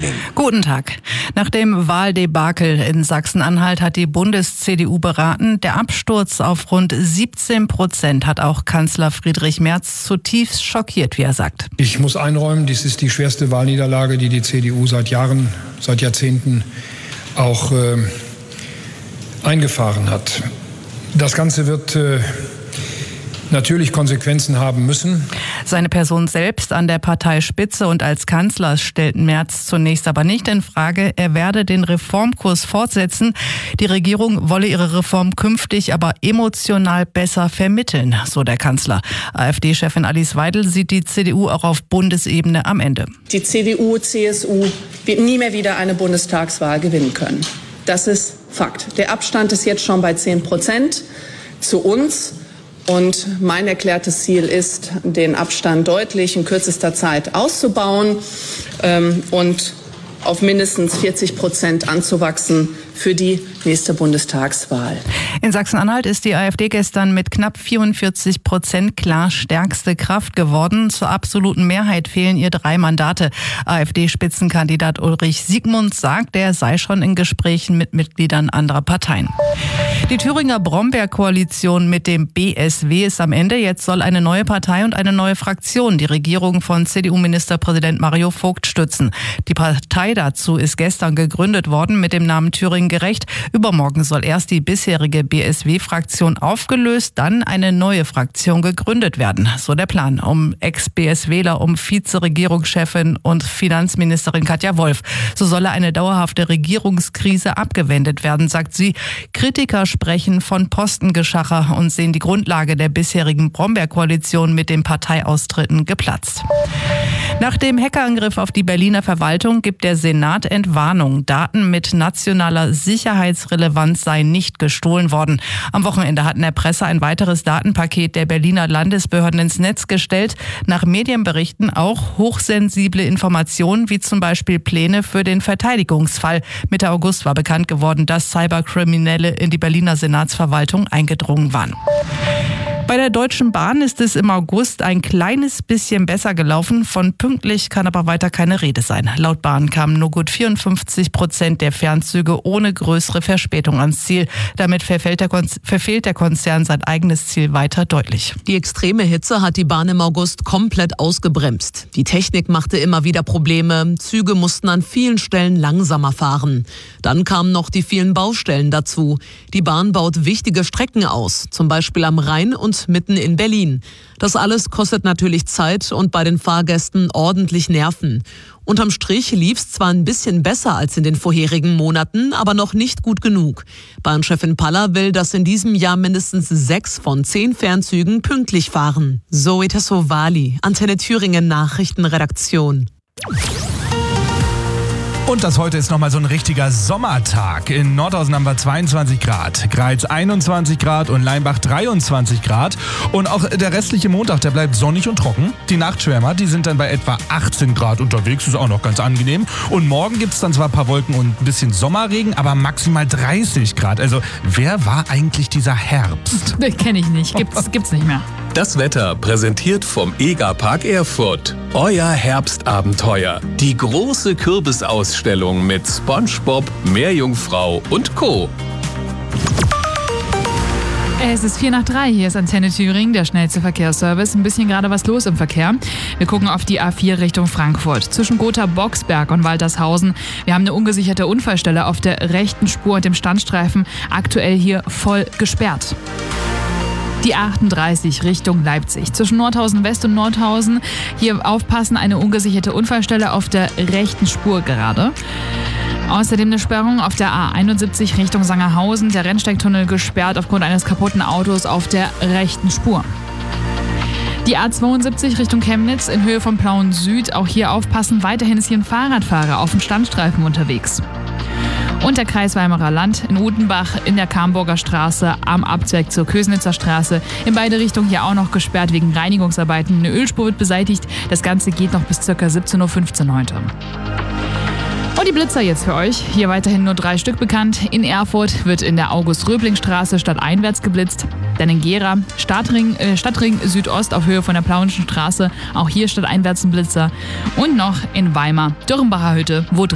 Morgen. Guten Tag. Nach dem Wahldebakel in Sachsen-Anhalt hat die Bundes-CDU beraten. Der Absturz auf rund 17% hat auch Kanzler Friedrich Merz zutiefst schockiert, wie er sagt. Ich muss einräumen, dies ist die schwerste Wahlniederlage, die die CDU seit Jahrzehnten auch eingefahren hat. Das Ganze wird natürlich Konsequenzen haben müssen. Seine Person selbst an der Parteispitze und als Kanzler stellt Merz zunächst aber nicht in Frage. Er werde den Reformkurs fortsetzen. Die Regierung wolle ihre Reform künftig aber emotional besser vermitteln, so der Kanzler. AfD-Chefin Alice Weidel sieht die CDU auch auf Bundesebene am Ende. Die CDU, CSU wird nie mehr wieder eine Bundestagswahl gewinnen können. Das ist Fakt. Der Abstand ist jetzt schon bei 10% zu uns. Und mein erklärtes Ziel ist, den Abstand deutlich in kürzester Zeit auszubauen und auf mindestens 40% anzuwachsen für die nächste Bundestagswahl. In Sachsen-Anhalt ist die AfD gestern mit knapp 44% klar stärkste Kraft geworden. Zur absoluten Mehrheit fehlen ihr 3 Mandate. AfD-Spitzenkandidat Ulrich Siegmund sagt, er sei schon in Gesprächen mit Mitgliedern anderer Parteien. Die Thüringer Brombeer-Koalition mit dem BSW ist am Ende. Jetzt soll eine neue Partei und eine neue Fraktion die Regierung von CDU-Ministerpräsident Mario Vogt stützen. Die Partei dazu ist gestern gegründet worden mit dem Namen Thüringen gerecht. Übermorgen soll erst die bisherige BSW-Fraktion aufgelöst, dann eine neue Fraktion gegründet werden. So der Plan um Ex-BSWler, um Vizeregierungschefin und Finanzministerin Katja Wolf. So solle eine dauerhafte Regierungskrise abgewendet werden, sagt sie. Kritiker sprechen von Postengeschacher und sehen die Grundlage der bisherigen Brombeer-Koalition mit den Parteiaustritten geplatzt. Nach dem Hackerangriff auf die Berliner Verwaltung gibt der Senat Entwarnung. Daten mit nationaler Sicherheitsrelevanz seien nicht gestohlen worden. Am Wochenende hat in der Presse ein weiteres Datenpaket der Berliner Landesbehörden ins Netz gestellt. Nach Medienberichten auch hochsensible Informationen, wie zum Beispiel Pläne für den Verteidigungsfall. Mitte August war bekannt geworden, dass Cyberkriminelle in die Berliner Senatsverwaltung eingedrungen waren. Bei der Deutschen Bahn ist es im August ein kleines bisschen besser gelaufen. Von pünktlich kann aber weiter keine Rede sein. Laut Bahn kamen nur gut 54% der Fernzüge ohne größere Verspätung ans Ziel. Damit verfehlt der Konzern sein eigenes Ziel weiter deutlich. Die extreme Hitze hat die Bahn im August komplett ausgebremst. Die Technik machte immer wieder Probleme. Züge mussten an vielen Stellen langsamer fahren. Dann kamen noch die vielen Baustellen dazu. Die Bahn baut wichtige Strecken aus, zum Beispiel am Rhein und mitten in Berlin. Das alles kostet natürlich Zeit und bei den Fahrgästen ordentlich Nerven. Unterm Strich lief es zwar ein bisschen besser als in den vorherigen Monaten, aber noch nicht gut genug. Bahnchefin Paller will, dass in diesem Jahr mindestens 6 von 10 Fernzügen pünktlich fahren. Zoe Tassovali, Antenne Thüringen Nachrichtenredaktion. Und das heute ist nochmal so ein richtiger Sommertag. In Nordhausen haben wir 22 Grad, Greiz 21 Grad und Leimbach 23 Grad. Und auch der restliche Montag, der bleibt sonnig und trocken. Die Nachtschwärmer, die sind dann bei etwa 18 Grad unterwegs, ist auch noch ganz angenehm. Und morgen gibt es dann zwar ein paar Wolken und ein bisschen Sommerregen, aber maximal 30 Grad. Also wer war eigentlich dieser Herbst? Kenne ich nicht, gibt's nicht mehr. Das Wetter präsentiert vom EGA-Park Erfurt. Euer Herbstabenteuer. Die große Kürbisausstellung mit SpongeBob, Meerjungfrau und Co. Es ist 2:04, hier ist Antenne Thüringen, der schnellste Verkehrsservice. Ein bisschen gerade was los im Verkehr. Wir gucken auf die A4 Richtung Frankfurt. Zwischen Gotha-Boxberg und Waltershausen. Wir haben eine ungesicherte Unfallstelle auf der rechten Spur und dem Standstreifen. Aktuell hier voll gesperrt. Die 38 Richtung Leipzig. Zwischen Nordhausen West und Nordhausen. Hier aufpassen, eine ungesicherte Unfallstelle auf der rechten Spur gerade. Außerdem eine Sperrung auf der A71 Richtung Sangerhausen. Der Rennsteigtunnel gesperrt aufgrund eines kaputten Autos auf der rechten Spur. Die A72 Richtung Chemnitz in Höhe von Plauen Süd. Auch hier aufpassen. Weiterhin ist hier ein Fahrradfahrer auf dem Standstreifen unterwegs. Und der Kreis Weimarer Land in Utenbach in der Kamburger Straße am Abzweig zur Kösnitzer Straße. In beide Richtungen hier auch noch gesperrt wegen Reinigungsarbeiten. Eine Ölspur wird beseitigt. Das Ganze geht noch bis ca. 17:15 Uhr heute. Und die Blitzer jetzt für euch. Hier weiterhin nur 3 Stück bekannt. In Erfurt wird in der August-Röbling-Straße stadteinwärts geblitzt. Dann in Gera, Stadtring Südost auf Höhe von der Plauenschen Straße. Auch hier stadteinwärts ein Blitzer. Und noch in Weimar, Dürrenbacher Hütte, wo